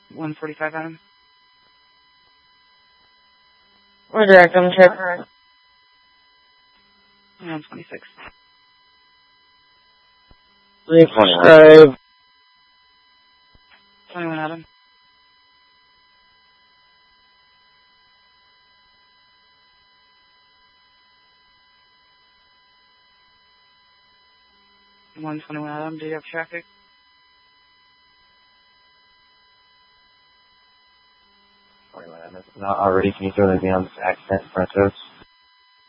145 Adam. Or direct on the trip. 126. 325. 21 Adam. Adam, do you have traffic? Not already, can you throw that down accent front toast?